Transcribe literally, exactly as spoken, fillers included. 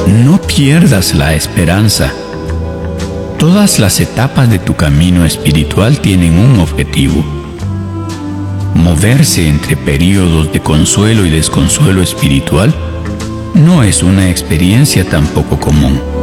No pierdas la esperanza. Todas las etapas de tu camino espiritual tienen un objetivo: moverse entre períodos de consuelo y desconsuelo espiritual no es una experiencia tan poco común.